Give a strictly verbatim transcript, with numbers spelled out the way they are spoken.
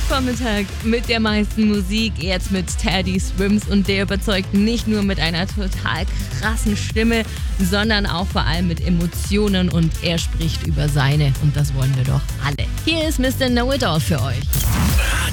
Vormittag mit der meisten Musik, jetzt mit Teddy Swims, und der überzeugt nicht nur mit einer total krassen Stimme, sondern auch vor allem mit Emotionen, und er spricht über seine, und das wollen wir doch alle. Hier ist Mister Know-It-All für euch.